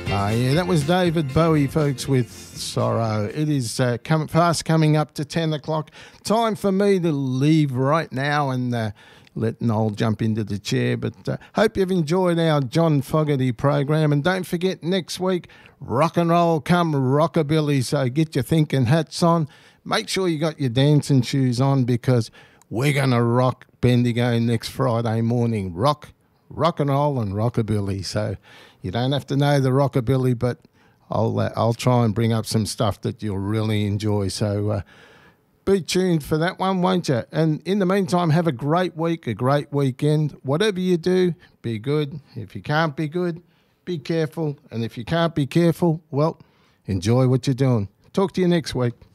Yeah, that was David Bowie, folks, with Sorrow. It is coming up to 10 o'clock. Time for me to leave right now and let Noel jump into the chair. But hope you've enjoyed our John Fogerty program. And don't forget, next week, rock and roll come rockabilly. So get your thinking hats on. Make sure you got your dancing shoes on because we're going to rock Bendigo next Friday morning. Rock and roll and rockabilly. So you don't have to know the rockabilly, but I'll try and bring up some stuff that you'll really enjoy. So be tuned for that one, won't you? And in the meantime, have a great week, a great weekend. Whatever you do, be good. If you can't be good, be careful. And if you can't be careful, well, enjoy what you're doing. Talk to you next week.